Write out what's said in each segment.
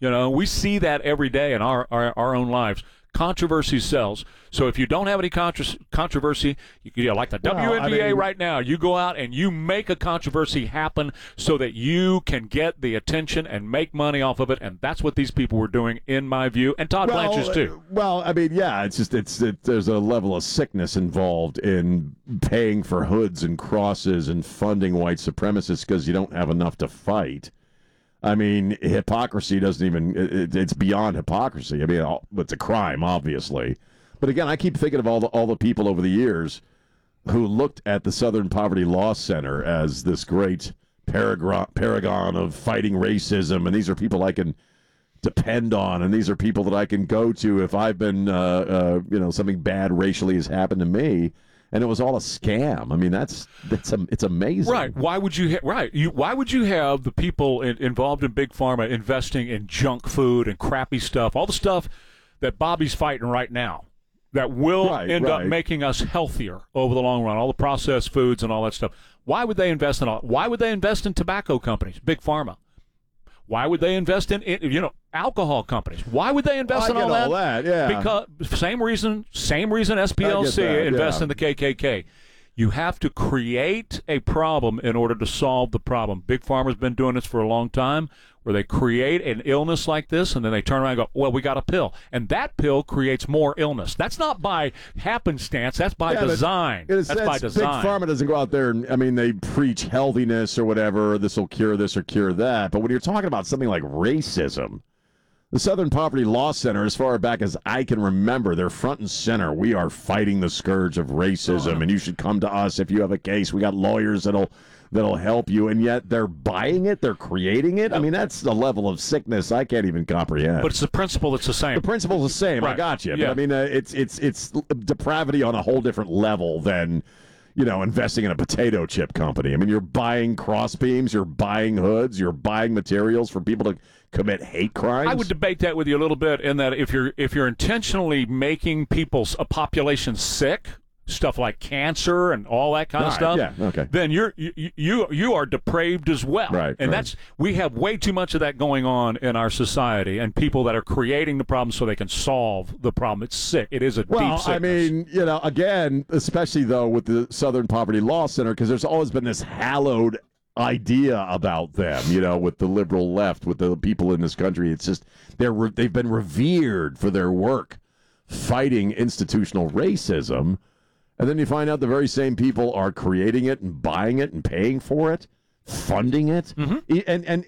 You know, we see that every day in our own lives. Controversy sells. So if you don't have any controversy, like the WNBA right now, you go out and you make a controversy happen so that you can get the attention and make money off of it, and that's what these people were doing, in my view, and Todd Blanchard's too. Well, I mean, yeah, it's just there's a level of sickness involved in paying for hoods and crosses and funding white supremacists because you don't have enough to fight. I mean, hypocrisy doesn't even, it's beyond hypocrisy. I mean, it's a crime, obviously. But again, I keep thinking of all the people over the years who looked at the Southern Poverty Law Center as this great paragon of fighting racism. And these are people I can depend on. And these are people that I can go to if I've been, something bad racially has happened to me. And it was all a scam. I mean, it's amazing. Right? Why would you? Why would you have the people involved in big pharma investing in junk food and crappy stuff, all the stuff that Bobby's fighting right now, that will end up making us healthier over the long run? All the processed foods and all that stuff. Why would they invest in Why would they invest in tobacco companies, big pharma? Why would they invest in alcohol companies? Why would they invest in all that? Yeah. Because same reason SPLC invests in the KKK. You have to create a problem in order to solve the problem. Big Pharma's been doing this for a long time, where they create an illness like this, and then they turn around and go, well, we got a pill. And that pill creates more illness. That's not by happenstance. That's by design. That's by design. Big Pharma doesn't go out there and, I mean, they preach healthiness or whatever, this will cure this or cure that. But when you're talking about something like racism, the Southern Poverty Law Center, as far back as I can remember, they're front and center. We are fighting the scourge of racism, and you should come to us if you have a case. We got lawyers that'll help you, and yet they're buying it, they're creating it. I mean, that's the level of sickness I can't even comprehend. But it's the principle that's the same. The principle's the same. Right. I got you. Yeah. But I mean, it's depravity on a whole different level than, investing in a potato chip company. I mean, you're buying cross beams, you're buying hoods, you're buying materials for people to commit hate crimes. I would debate that with you a little bit, in that if you're intentionally making a population sick, stuff like cancer and all that kind of stuff, then you are depraved as well. Right. And we have way too much of that going on in our society, and people that are creating the problem so they can solve the problem. It's sick. It is a deep sickness. I mean, again, especially though with the Southern Poverty Law Center, because there's always been this hallowed idea about them, with the liberal left, with the people in this country. It's just they've been revered for their work fighting institutional racism. And then you find out the very same people are creating it and buying it and paying for it, funding it. Mm-hmm. And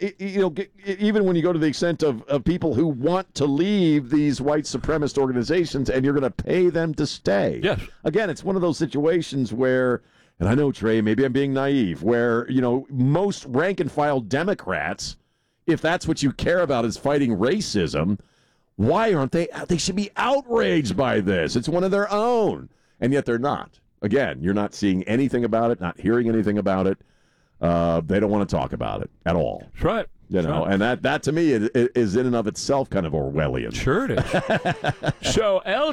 even when you go to the extent of people who want to leave these white supremacist organizations, and you're going to pay them to stay. Yes. Again, it's one of those situations where, and I know, Trey, maybe I'm being naive, where, most rank and file Democrats, if that's what you care about is fighting racism, why aren't they? They should be outraged by this. It's one of their own. And yet they're not. Again, you're not seeing anything about it, not hearing anything about it. They don't want to talk about it at all. That's right. And that to me is in and of itself kind of Orwellian. Sure it is. So El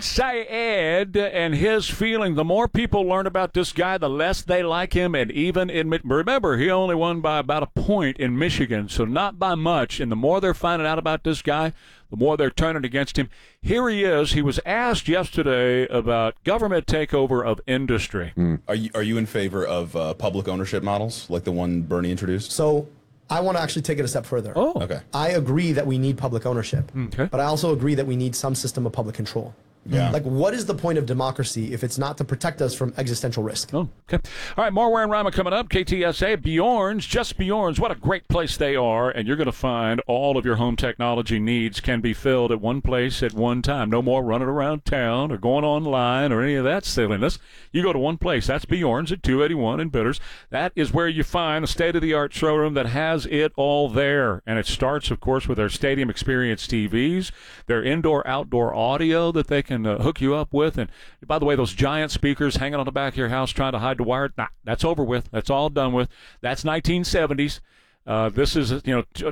Sayed and his feeling, the more people learn about this guy, the less they like him. And even remember, he only won by about a point in Michigan, so not by much. And the more they're finding out about this guy, the more they're turning against him. Here he is. He was asked yesterday about government takeover of industry. Are you in favor of public ownership models like the one Bernie introduced? So I want to actually take it a step further. Oh. Okay. I agree that we need public ownership. Okay. But I also agree that we need some system of public control. Yeah. Like, what is the point of democracy if it's not to protect us from existential risk? Oh, okay. All right, more Ware and Rima coming up. KTSA, Bjorn's, just Bjorn's. What a great place they are, and you're going to find all of your home technology needs can be filled at one place at one time. No more running around town or going online or any of that silliness. You go to one place. That's Bjorn's at 281 in Bitters. That is where you find a state-of-the-art showroom that has it all there, and it starts, of course, with their Stadium Experience TVs, their indoor-outdoor audio that they can hook you up with. And by the way, those giant speakers hanging on the back of your house trying to hide the wire, that's over with. That's all done with. That's 1970s. This is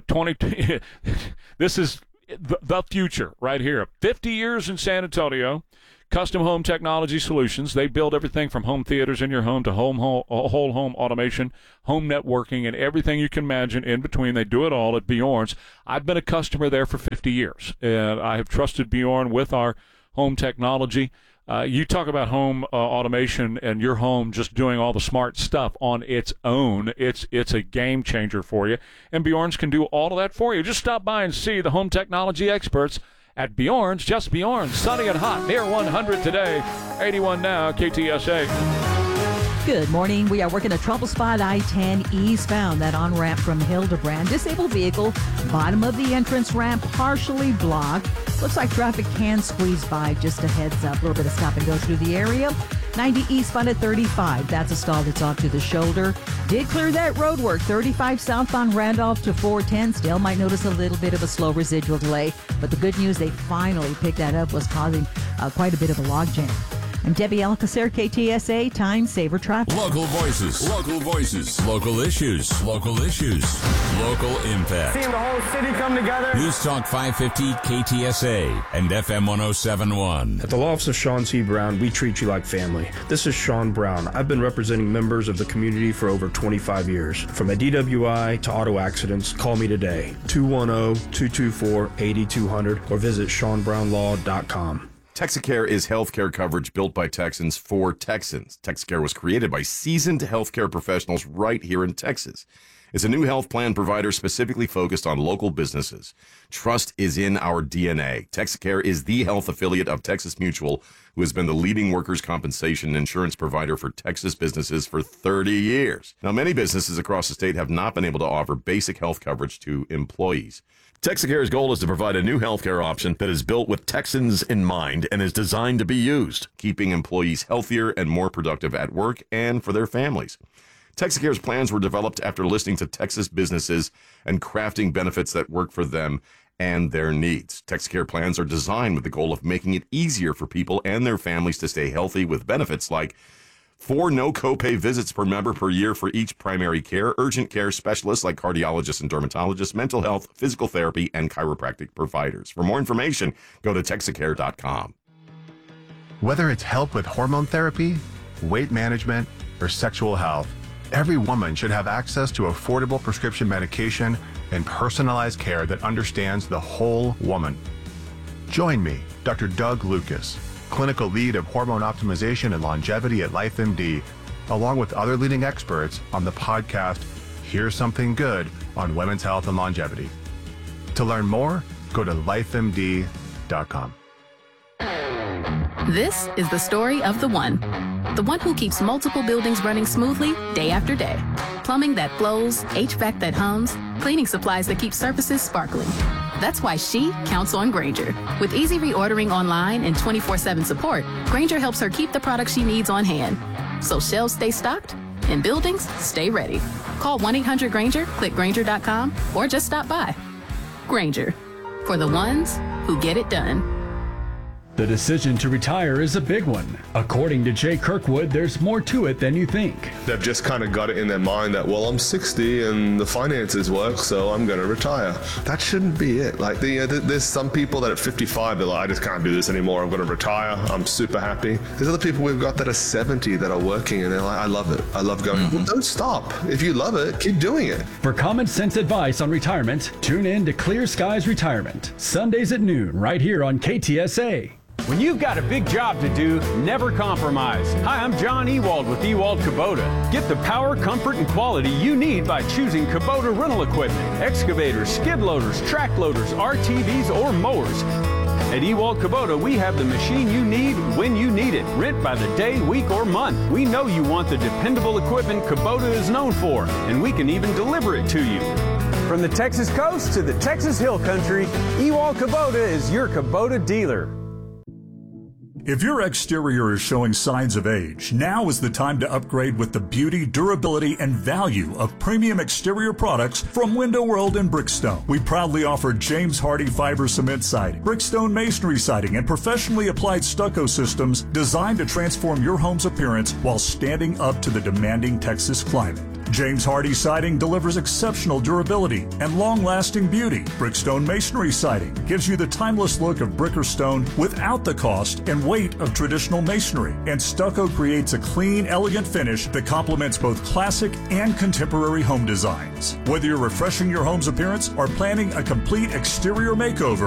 20. This is the future right here. 50 years in San Antonio. Custom Home Technology Solutions. They build everything from home theaters in your home to whole home automation, home networking, and everything you can imagine in between. They do it all at Bjorn's. I've been a customer there for 50 years, and I have trusted Bjorn with our home technology. You talk about home automation and your home just doing all the smart stuff on its own. It's a game changer for you, and Bjorn's can do all of that for you. Just stop by and see the home technology experts at Bjorn's, just Bjorn's. Sunny and hot, near 100 today, 81 now, KTSA. Good morning. We are working a trouble spot I-10 eastbound, that on-ramp from Hildebrand. Disabled vehicle, bottom of the entrance ramp partially blocked. Looks like traffic can squeeze by. Just a heads up, a little bit of stop and go through the area. 90 eastbound at 35. That's a stall that's off to the shoulder. Did clear that road work. 35 southbound Randolph to 410. Still might notice a little bit of a slow residual delay. But the good news, they finally picked that up, was causing quite a bit of a logjam. I'm Debbie Alcacer, KTSA, Time Saver Traffic. Local voices, local voices, local issues, local issues, local impact. Seeing the whole city come together. News Talk 550 KTSA and FM 107.1. At the law office of Sean C. Brown, we treat you like family. This is Sean Brown. I've been representing members of the community for over 25 years. From a DWI to auto accidents, call me today, 210-224-8200, or visit SeanBrownLaw.com. Texacare is healthcare coverage built by Texans for Texans. Texacare was created by seasoned healthcare professionals right here in Texas. It's a new health plan provider specifically focused on local businesses. Trust is in our DNA. Texacare is the health affiliate of Texas Mutual, who has been the leading workers' compensation insurance provider for Texas businesses for 30 years. Now, many businesses across the state have not been able to offer basic health coverage to employees. Texacare's goal is to provide a new healthcare option that is built with Texans in mind and is designed to be used, keeping employees healthier and more productive at work and for their families. Texacare's plans were developed after listening to Texas businesses and crafting benefits that work for them and their needs. Texacare plans are designed with the goal of making it easier for people and their families to stay healthy with benefits like 4 no copay visits per member per year for each primary care, urgent care specialists like cardiologists and dermatologists, mental health, physical therapy, and chiropractic providers. For more information, go to Texacare.com. Whether it's help with hormone therapy, weight management, or sexual health, every woman should have access to affordable prescription medication and personalized care that understands the whole woman. Join me, Dr. Doug Lucas, clinical lead of hormone optimization and longevity at LifeMD, along with other leading experts on the podcast, Here's Something Good on Women's Health and Longevity. To learn more, go to lifemd.com. This is the story of the one who keeps multiple buildings running smoothly day after day. Plumbing that flows, HVAC that hums, cleaning supplies that keep surfaces sparkling. That's why she counts on Grainger. With easy reordering online and 24/7 support, Grainger helps her keep the products she needs on hand. So shelves stay stocked and buildings stay ready. Call 1-800-GRAINGER, click Grainger.com, or just stop by. Grainger, for the ones who get it done. The decision to retire is a big one. According to Jay Kirkwood, there's more to it than you think. They've just kind of got it in their mind that, well, I'm 60 and the finances work, so I'm going to retire. That shouldn't be it. Like, there's some people that at 55, they're like, I just can't do this anymore. I'm going to retire. I'm super happy. There's other people we've got that are 70 that are working and they're like, I love it. I love going. Well, don't stop. If you love it, keep doing it. For common sense advice on retirement, tune in to Clear Skies Retirement, Sundays at noon, right here on KTSA. When you've got a big job to do, never compromise. Hi, I'm John Ewald with Ewald Kubota. Get the power, comfort, and quality you need by choosing Kubota rental equipment. Excavators, skid loaders, track loaders, RTVs, or mowers. At Ewald Kubota, we have the machine you need when you need it. Rent by the day, week, or month. We know you want the dependable equipment Kubota is known for, and we can even deliver it to you. From the Texas coast to the Texas Hill Country, Ewald Kubota is your Kubota dealer. If your exterior is showing signs of age, now is the time to upgrade with the beauty, durability, and value of premium exterior products from Window World and Brickstone. We proudly offer James Hardie fiber cement siding, Brickstone masonry siding, and professionally applied stucco systems designed to transform your home's appearance while standing up to the demanding Texas climate. James Hardie Siding delivers exceptional durability and long-lasting beauty. Brickstone Masonry Siding gives you the timeless look of brick or stone without the cost and weight of traditional masonry. And stucco creates a clean, elegant finish that complements both classic and contemporary home designs. Whether you're refreshing your home's appearance or planning a complete exterior makeover,